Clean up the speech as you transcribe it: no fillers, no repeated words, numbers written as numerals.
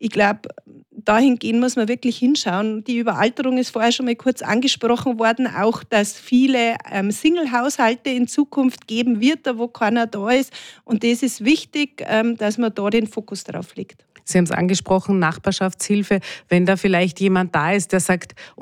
ich glaube, dahingehend muss man wirklich hinschauen. Die Überalterung ist vorher schon mal kurz angesprochen worden, auch dass viele Single-Haushalte in Zukunft geben wird, da wo keiner da ist. Und das ist wichtig, dass man da den Fokus drauf legt. Sie haben es angesprochen, Nachbarschaftshilfe. Wenn da vielleicht jemand da ist, der sagt,